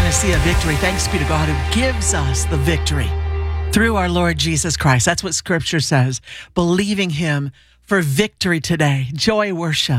panacea victory. Thanks be to God who gives us the victory through our Lord Jesus Christ. That's what Scripture says. Believing Him for victory today. Joy worship.